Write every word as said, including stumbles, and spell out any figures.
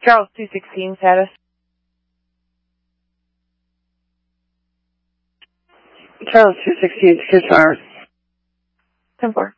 Charles two sixteen status. Charles two sixteen, six hours. ten four.